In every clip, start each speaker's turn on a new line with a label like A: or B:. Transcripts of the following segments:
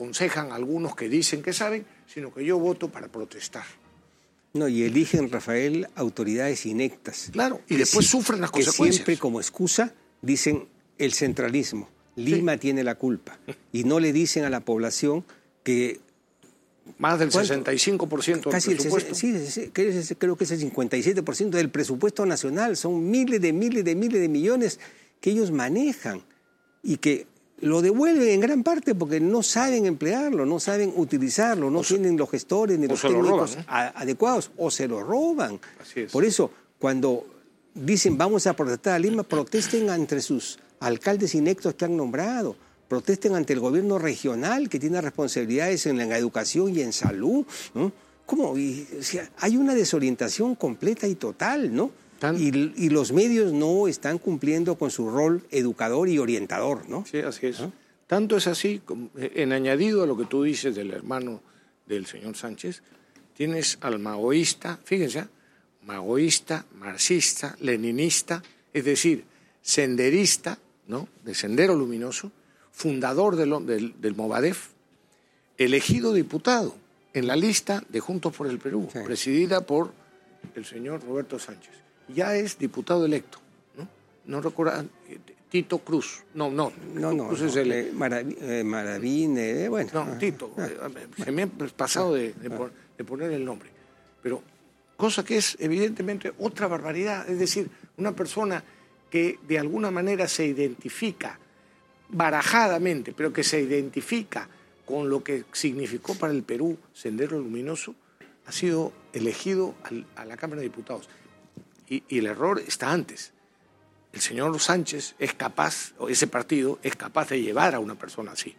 A: aconsejan a algunos que dicen que saben, sino que yo voto para protestar.
B: No, y eligen, Rafael, autoridades inectas.
A: Claro, y después sufren las consecuencias.
B: Que siempre como excusa dicen el centralismo. Lima tiene la culpa. Y no le dicen a la población que...
A: Más del 65% del presupuesto.
B: Sí, creo que es el 57% del presupuesto nacional. Son miles de millones que ellos manejan y que lo devuelven en gran parte porque no saben emplearlo, no saben utilizarlo, no tienen los gestores ni los técnicos adecuados, o se lo roban.
A: Así es.
B: Por eso, cuando dicen vamos a protestar a Lima, protesten ante sus alcaldes inectos que han nombrado, protesten ante el gobierno regional que tiene responsabilidades en la educación y en salud, ¿no? ¿Cómo? O sea, hay una desorientación completa y total, ¿no? Y los medios no están cumpliendo con su rol educador y orientador, ¿no?
A: Sí, así es. ¿Ah? Tanto es así, en añadido a lo que tú dices del hermano del señor Sánchez, tienes al maoísta, fíjense, maoísta, marxista, leninista, es decir, senderista, ¿no? De Sendero Luminoso, fundador del Movadef, elegido diputado en la lista de Juntos por el Perú, presidida por el señor Roberto Sánchez. Ya es diputado electo, ¿no? No recuerdo, Tito Cruz. No, Cruz es el...
B: Maravine, bueno.
A: No, Tito, se me ha pasado de poner el nombre. Pero cosa que es evidentemente otra barbaridad, es decir, una persona que de alguna manera se identifica barajadamente, pero que se identifica con lo que significó para el Perú Sendero Luminoso, ha sido elegido a la Cámara de Diputados. Y el error está antes. El señor Sánchez es capaz, o ese partido es capaz de llevar a una persona así.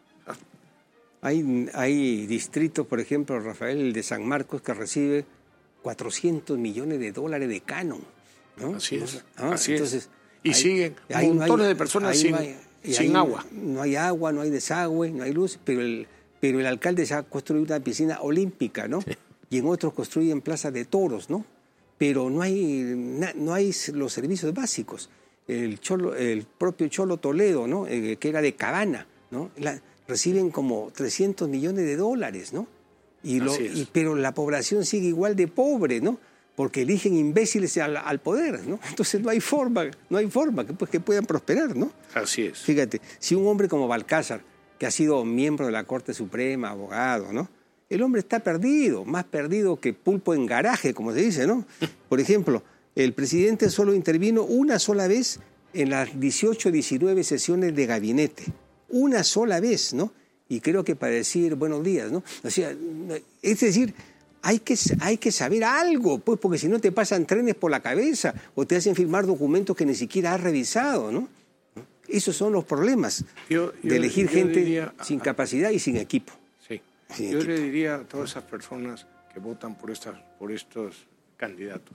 B: Hay distritos, por ejemplo, Rafael, el de San Marcos, que recibe $400 millones de canon, ¿no?
A: Así es.
B: Entonces,
A: y siguen montones de personas sin agua.
B: No hay agua, no hay desagüe, no hay luz, pero el alcalde ya ha construido una piscina olímpica, ¿no? Sí. Y en otros construyen plazas de toros, ¿no? Pero no hay los servicios básicos. El propio Cholo Toledo, ¿no? Que era de Cabana, ¿no? Reciben como $300 millones, ¿no? Pero la población sigue igual de pobre, ¿no? Porque eligen imbéciles al poder, ¿no? Entonces no hay forma que puedan prosperar, ¿no?
A: Así es.
B: Fíjate, si un hombre como Balcázar, que ha sido miembro de la Corte Suprema, abogado, ¿no? El hombre está perdido, más perdido que pulpo en garaje, como se dice, ¿no? Por ejemplo, el presidente solo intervino una sola vez en las 18, 19 sesiones de gabinete. Una sola vez, ¿no? Y creo que para decir buenos días, ¿no? O sea, es decir, hay que saber algo, pues, porque si no te pasan trenes por la cabeza o te hacen firmar documentos que ni siquiera has revisado, ¿no? Esos son los problemas de elegir gente sin capacidad y sin equipo.
A: Yo le diría a todas esas personas que votan por estos candidatos,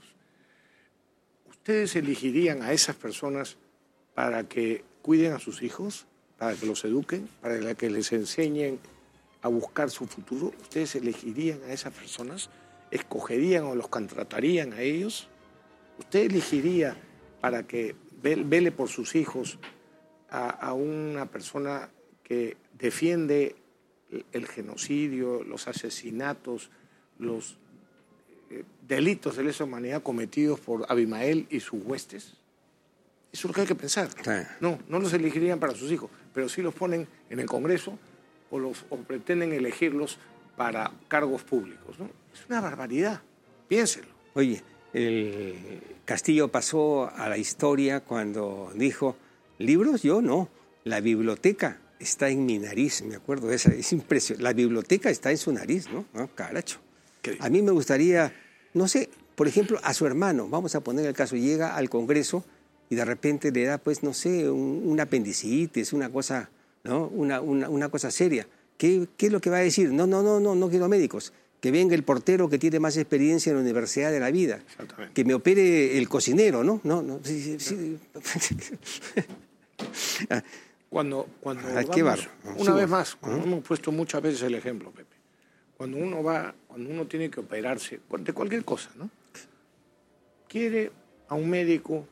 A: ¿ustedes elegirían a esas personas para que cuiden a sus hijos, para que los eduquen, para que les enseñen a buscar su futuro? ¿Ustedes elegirían a esas personas? ¿Escogerían o los contratarían a ellos? ¿Usted elegiría para que vele por sus hijos a una persona que defiende el genocidio, los asesinatos, los delitos de lesa humanidad cometidos por Abimael y sus huestes? Eso es lo que hay que pensar. No los elegirían para sus hijos, pero sí los ponen en el Congreso o pretenden elegirlos para cargos públicos, ¿no? Es una barbaridad, piénselo.
B: Oye, el Castillo pasó a la historia cuando dijo, libros yo no, la biblioteca está en mi nariz, me acuerdo de esa, es impresionante. La biblioteca está en su nariz, ¿no? Caracho. A mí me gustaría, no sé, por ejemplo, a su hermano, vamos a poner el caso, llega al Congreso y de repente le da, pues, no sé, un apendicitis, una cosa, ¿no? Una cosa seria. ¿Qué es lo que va a decir? No quiero médicos. Que venga el portero que tiene más experiencia en la Universidad de la Vida.
A: Exactamente.
B: Que me opere el cocinero, ¿no? Sí.
A: Cuando
B: qué barro.
A: Una vez más, cuando hemos puesto muchas veces el ejemplo, Pepe, cuando uno tiene que operarse de cualquier cosa, ¿no? Quiere a un médico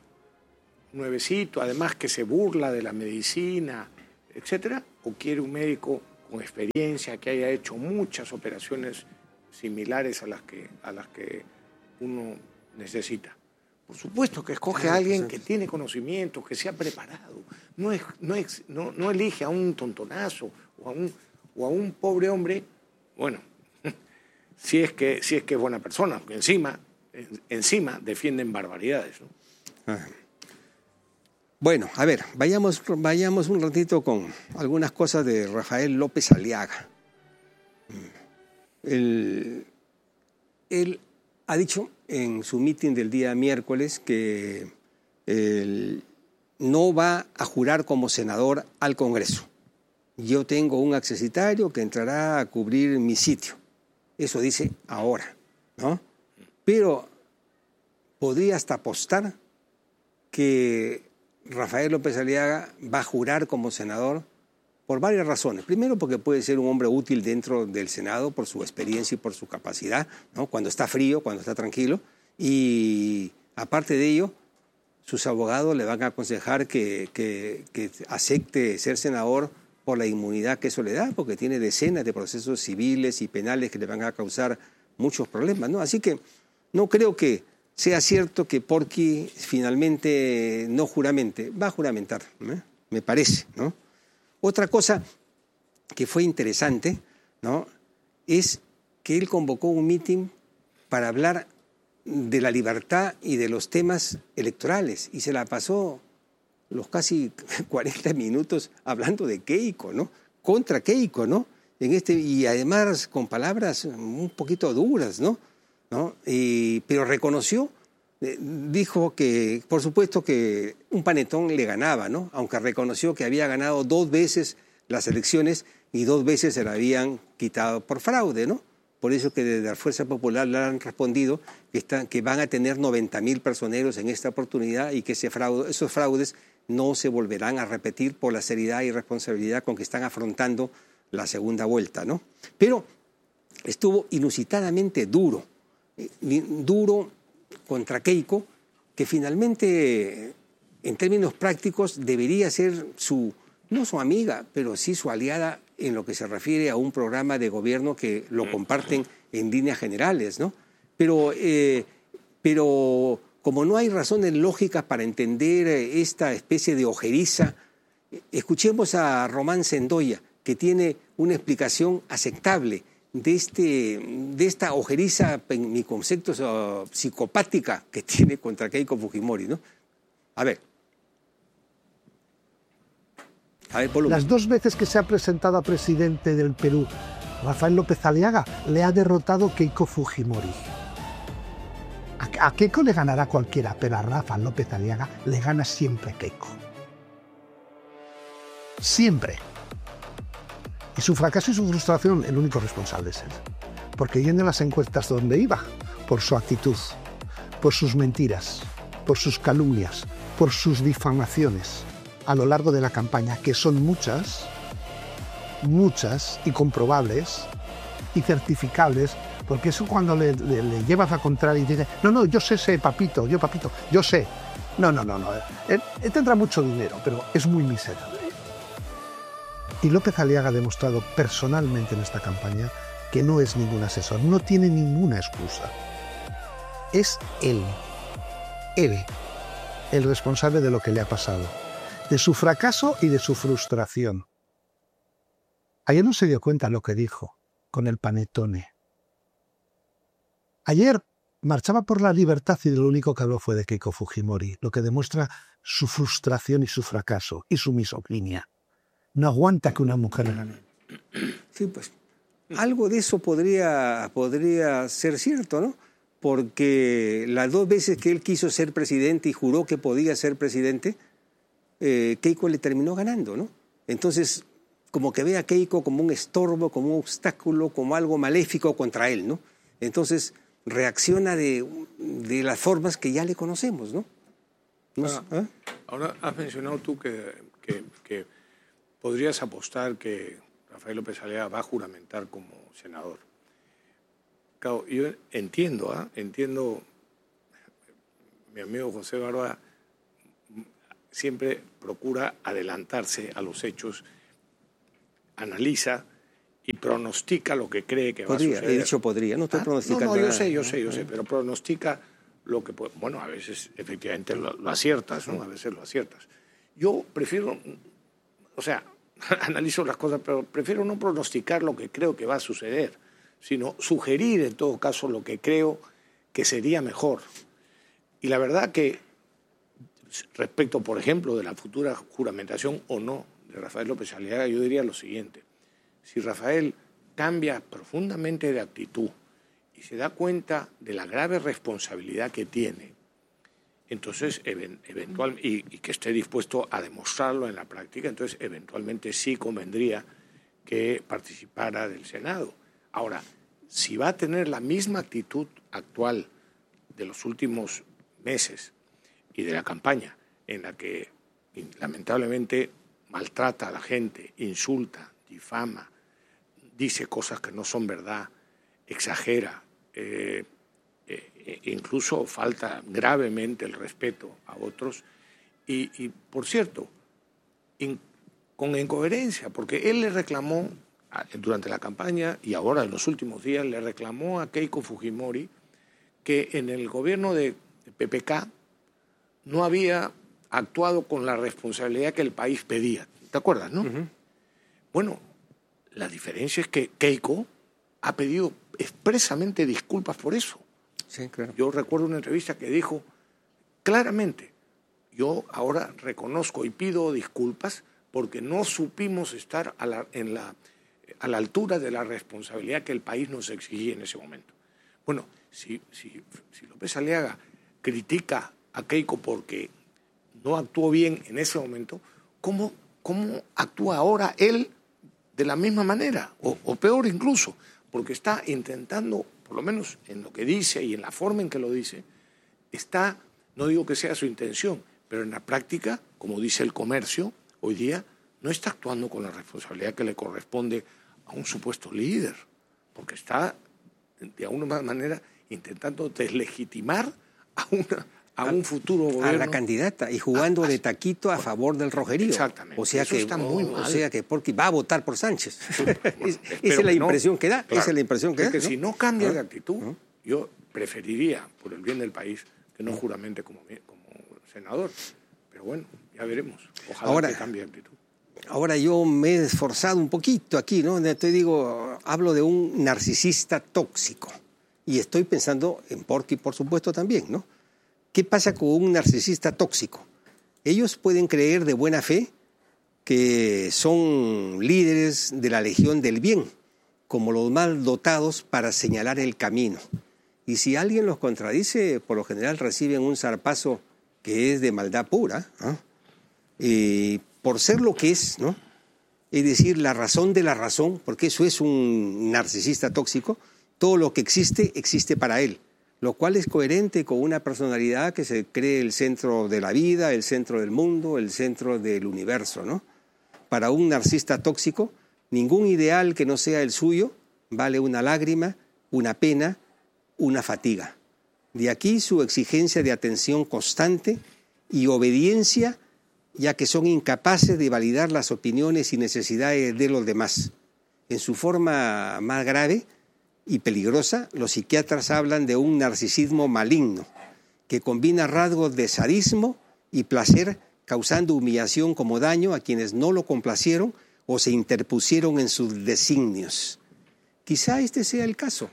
A: nuevecito, además que se burla de la medicina, etcétera, o quiere un médico con experiencia, que haya hecho muchas operaciones similares a las que uno necesita. Por supuesto que escoge a alguien que tiene conocimientos, que sea preparado. No elige a un tontonazo o a un pobre hombre, bueno, si es que es buena persona, porque encima defienden barbaridades, ¿no?
B: Ah. Bueno, a ver, vayamos un ratito con algunas cosas de Rafael López Aliaga. Él ha dicho en su mitin del día miércoles que él no va a jurar como senador al Congreso. Yo tengo un accesitario que entrará a cubrir mi sitio. Eso dice ahora, ¿no? Pero podría hasta apostar que Rafael López Aliaga va a jurar como senador por varias razones. Primero, porque puede ser un hombre útil dentro del Senado por su experiencia y por su capacidad, ¿no? Cuando está frío, cuando está tranquilo. Y aparte de ello, sus abogados le van a aconsejar que acepte ser senador por la inmunidad que eso le da, porque tiene decenas de procesos civiles y penales que le van a causar muchos problemas, ¿no? Así que no creo que sea cierto que Porky finalmente no juramente, va a juramentar, me parece, ¿no? Otra cosa que fue interesante, ¿no?, es que él convocó un mitin para hablar de la libertad y de los temas electorales y se la pasó los casi 40 minutos hablando de Keiko, ¿no?, contra Keiko, ¿no?, y además con palabras un poquito duras, ¿no? Pero reconoció, dijo que, por supuesto, que un panetón le ganaba, ¿no? Aunque reconoció que había ganado 2 veces las elecciones y 2 veces se la habían quitado por fraude, ¿no? Por eso que desde la Fuerza Popular le han respondido que van a tener 90.000 personeros en esta oportunidad y que esos fraudes no se volverán a repetir por la seriedad y responsabilidad con que están afrontando la segunda vuelta, ¿no? Pero estuvo inusitadamente duro contra Keiko, que finalmente, en términos prácticos, debería ser no su amiga, pero sí su aliada en lo que se refiere a un programa de gobierno que lo comparten en líneas generales, ¿no? Pero como no hay razones lógicas para entender esta especie de ojeriza, escuchemos a Román Sendoya, que tiene una explicación aceptable de esta ojeriza, en mi concepto, psicopática que tiene contra Keiko Fujimori, ¿no? A ver, volumen.
C: Las 2 veces que se ha presentado a presidente del Perú, Rafael López Aliaga, le ha derrotado Keiko Fujimori. A Keiko le ganará cualquiera, pero a Rafael López Aliaga le gana siempre Keiko. Siempre. Y su fracaso y su frustración, el único responsable es él. Porque yendo a las encuestas donde iba, por su actitud, por sus mentiras, por sus calumnias, por sus difamaciones a lo largo de la campaña, que son muchas, y comprobables, y certificables, porque eso cuando le llevas a contraria y dice, no, yo sé, papito, yo sé. No. Él tendrá mucho dinero, pero es muy miserable. Y López Aliaga ha demostrado personalmente en esta campaña que no es ningún asesor, no tiene ninguna excusa. Es él el responsable de lo que le ha pasado, de su fracaso y de su frustración. Ayer no se dio cuenta lo que dijo con el panetone. Ayer marchaba por la libertad y lo único que habló fue de Keiko Fujimori, lo que demuestra su frustración y su fracaso y su misoginia. No aguanta que una mujer gane.
B: Sí, pues algo de eso podría ser cierto, ¿no? Porque las 2 veces que él quiso ser presidente y juró que podía ser presidente, Keiko le terminó ganando, ¿no? Entonces, como que ve a Keiko como un estorbo, como un obstáculo, como algo maléfico contra él, ¿no? Entonces reacciona de las formas que ya le conocemos, ¿no?
A: Ahora has mencionado tú que podrías apostar que Rafael López Aliaga va a juramentar como senador. Claro, yo entiendo, mi amigo José Barba siempre procura adelantarse a los hechos, analiza y pronostica lo que cree que
B: podría,
A: va a suceder.
B: He dicho podría, no estoy pronosticando
A: No,
B: nada.
A: yo sé, pero pronostica lo que puede. Bueno, a veces efectivamente lo aciertas, ¿no? A veces lo aciertas. Yo prefiero, o sea, analizo las cosas, pero prefiero no pronosticar lo que creo que va a suceder, sino sugerir en todo caso lo que creo que sería mejor. Y la verdad que respecto, por ejemplo, de la futura juramentación o no de Rafael López Aliaga, yo diría lo siguiente. Si Rafael cambia profundamente de actitud y se da cuenta de la grave responsabilidad que tiene, entonces eventualmente, y que esté dispuesto a demostrarlo en la práctica, entonces eventualmente sí convendría que participara del Senado. Ahora, si va a tener la misma actitud actual de los últimos meses y de la campaña, en la que lamentablemente maltrata a la gente, insulta, difama, dice cosas que no son verdad, exagera, incluso falta gravemente el respeto a otros. Y por cierto, con incoherencia, porque él le reclamó durante la campaña y ahora en los últimos días le reclamó a Keiko Fujimori que en el gobierno de PPK no había actuado con la responsabilidad que el país pedía. ¿Te acuerdas, no? Uh-huh. Bueno, la diferencia es que Keiko ha pedido expresamente disculpas por eso.
B: Sí, claro.
A: Yo recuerdo una entrevista que dijo claramente, yo ahora reconozco y pido disculpas porque no supimos estar a la altura de la responsabilidad que el país nos exigía en ese momento. Bueno, si López Aliaga critica a Keiko porque no actuó bien en ese momento, ¿cómo actúa ahora él de la misma manera? O peor incluso, porque está intentando, por lo menos en lo que dice y en la forma en que lo dice, está, no digo que sea su intención, pero en la práctica, como dice el comercio, hoy día no está actuando con la responsabilidad que le corresponde a un supuesto líder, porque está de alguna manera intentando deslegitimar a un futuro gobierno.
B: A la candidata y jugando de taquito a favor del rojerío.
A: Exactamente.
B: O sea
A: eso está muy mal.
B: O sea que porque va a votar por Sánchez. Bueno, esa es la impresión que da.
A: Claro,
B: esa es la impresión que da.
A: Que si no cambia de actitud, yo preferiría, por el bien del país, que no juramente como senador. Pero bueno, ya veremos. Ojalá que cambie de actitud.
B: Ahora yo me he esforzado un poquito aquí, ¿no? Hablo de un narcisista tóxico. Y estoy pensando en Porky, por supuesto, también, ¿no? ¿Qué pasa con un narcisista tóxico? Ellos pueden creer de buena fe que son líderes de la Legión del Bien, como los mal dotados para señalar el camino. Y si alguien los contradice, por lo general reciben un zarpazo que es de maldad pura, ¿no? Por ser lo que es, ¿no? Es decir, la razón de la razón, porque eso es un narcisista tóxico, todo lo que existe para él, lo cual es coherente con una personalidad que se cree el centro de la vida, el centro del mundo, el centro del universo, ¿no? Para un narcisista tóxico, ningún ideal que no sea el suyo vale una lágrima, una pena, una fatiga. De aquí su exigencia de atención constante y obediencia, ya que son incapaces de validar las opiniones y necesidades de los demás. En su forma más grave y peligrosa, los psiquiatras hablan de un narcisismo maligno, que combina rasgos de sadismo y placer, causando humillación como daño a quienes no lo complacieron o se interpusieron en sus designios. Quizá este sea el caso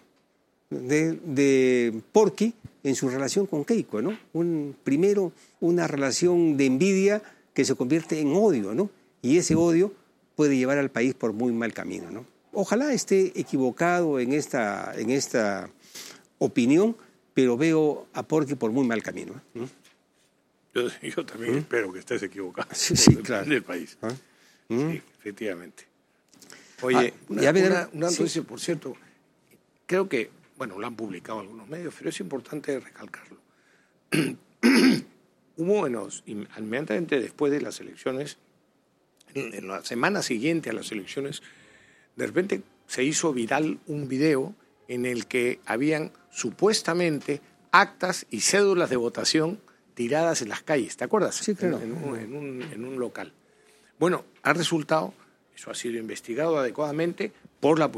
B: de Porky en su relación con Keiko, ¿no? Primero una relación de envidia que se convierte en odio, ¿no? Y ese odio puede llevar al país por muy mal camino, ¿no? Ojalá esté equivocado en esta opinión, pero veo a Porky por muy mal camino, ¿eh?
A: Yo también espero que estés equivocado.
B: Sí, claro.
A: Del país. Sí, efectivamente. Oye, una noticia, por cierto, creo que, bueno, lo han publicado algunos medios, pero es importante recalcarlo. Hubo inmediatamente después de las elecciones, en la semana siguiente a las elecciones, de repente se hizo viral un video en el que habían supuestamente actas y cédulas de votación tiradas en las calles, ¿te acuerdas?
B: Sí, claro.
A: En un local. Bueno, ha resultado, eso ha sido investigado adecuadamente, por la